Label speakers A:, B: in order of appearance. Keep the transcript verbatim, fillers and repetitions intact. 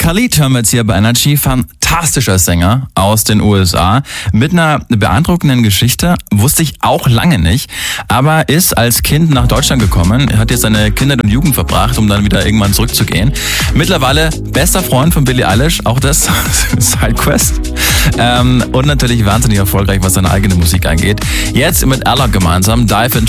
A: Khalid hören wir jetzt hier bei Energy. Fantastischer Sänger aus den U S A mit einer beeindruckenden Geschichte. Wusste ich auch lange nicht, aber ist als Kind nach Deutschland gekommen. Hat jetzt seine Kindheit und Jugend verbracht, um dann wieder irgendwann zurückzugehen. Mittlerweile bester Freund von Billie Eilish, auch das Sidequest. Ähm, und natürlich wahnsinnig erfolgreich, was seine eigene Musik angeht. Jetzt mit Ella gemeinsam Dive in